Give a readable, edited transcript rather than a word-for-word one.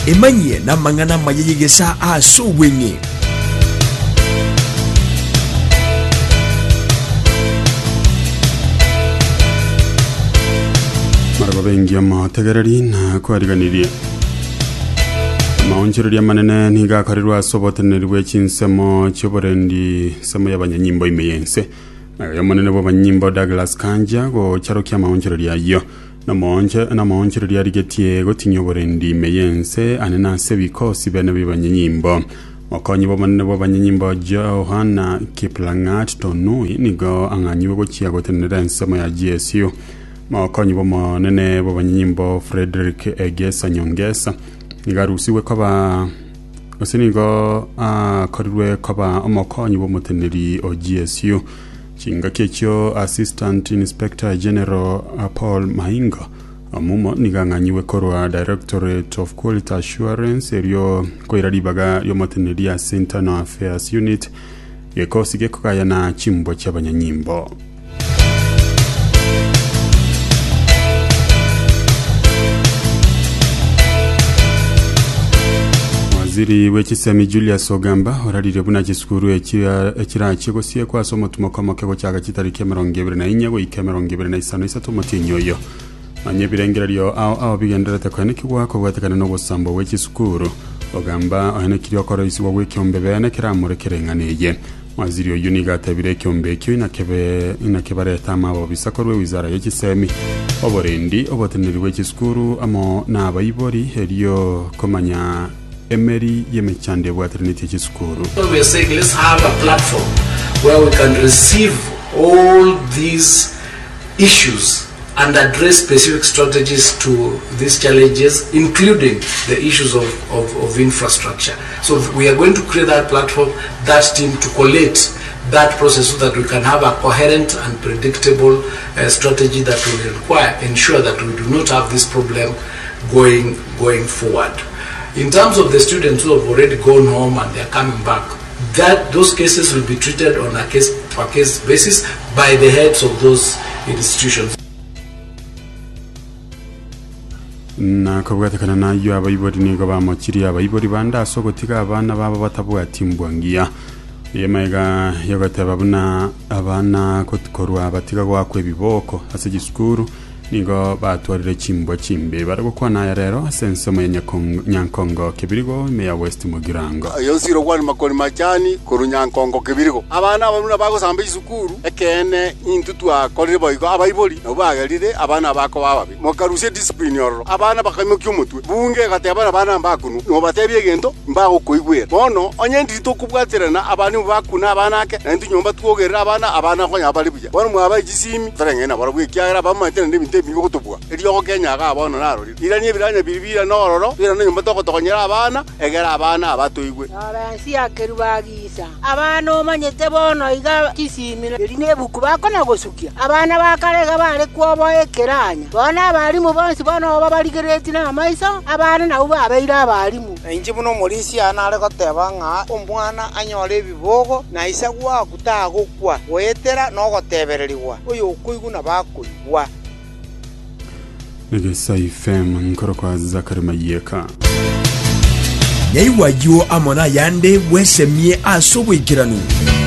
emanye na mangana mayegesa aso wenye maraba bengi amategereri na kwariganiria maonchereria manene ntigakorirwa sobotenerwe chinsemo cyoborendi semo y'abanyanyimbo imeyense nayo manene bo banyimbo Douglas Kanja go charokia maonchereria yo na maonchereria rigetie gotinyo borendi imeyense anena sebikosi bene bibanyanyimbo wakonyi bo manene bo banyanyimbo Johanna Kiplangat Tonui nigo anganyiwe go chia gotenera nsemo ya GSU makonyi bo manene bo banyanyimbo Frederick Egesa Nyongesa nigarusiwe kwaba osinigo korirwe kwaba omokonyi bo muteneri o GSU chinga kekyo Assistant Inspector General Paul Mahinga amumo niganganyiwe korwa Directorate of Quality Assurance eryo koiraribaga yo muteneri ya Internal Affairs Unit yekosige kokaya na chimbo cy'abanyanyimbo. Waziri w'ekisemi Julius Ogamba orarire buna gisukuru ekira kigosie kwa somo tumoko kego cyaga kitarike 24 go ikemero 25 mutinyoyo anye birengerero aho bigenderete kwane kigwa ko gwatekana no gusambo w'ekisukuru Ogamba ahene kiriyo koro isibo w'ekyombe bene kiramurekerenganeye waziri oyu nigatabire kyombe kyo inakebareta amabo bisakorwe wizara y'ekisemi oborendi oboteneri w'ekisukuru amo nabayibori eriyo komanya Emery Yemechande wa Trinity School. So we are saying let's have a platform where we can receive all these issues and address specific strategies to these challenges, including the issues of infrastructure. So we are going to create that platform, that team to collate that process so that we can have a coherent and predictable strategy that will ensure that we do not have this problem going forward. In terms of the students who have already gone home and they are coming back, those cases will be treated on a case-per-case basis by the heads of those institutions. Na kubwatekana nayo abayibori nigo bamukiri abayibori banda sogotika abana baba batabwa timbwangiya yemaiga yogatebabuna abana kotkorwa batiga gwakwe biboko ase gisukuru nigo batwarire chimbo chimbe barako kwana ya rero sensemo nyankongo kibirigo meya West Mugirango yosiro kwani makoni machani kuru nyankongo kibirigo abana abamuna bako sambe isukuru ekene intutu akorire boyiko abayiboli no bagarire abana bako bababi mokaruse discipline yoro abana bakamukyo mutwe bunge gateba abana mbakunu no batebye gento mbako koigwera bono onye ndito kubwaterana abani bakuna abanake nantu nyomba twogerera abana kwanya bali buja bono mwabaye gisimi tarengena barabwe kyara bamatene ndimite bigotubwa eriyo Kenya ga abana narori iranye biranye biribira nororo biranye nyomba tokonyera abana egera abana abatoigwe abansi akerubagisa abana omanyete bono iga kisimira rine buku bakona gosukia abana bakarega bare kwobo ekeranya bona abarimu bonsi bono babarigereti na maiso abana na uba abeira abarimu inji buno molisi anare goteba nga omwana anyore bibogo na isagwa kutago kwa wetera no gotebereriwa uyu kuiguna bakuigwa Negesa FM nkoro kwa Zakari Mayeka Nyaiwa yo amona yande wesemie aso wikiranu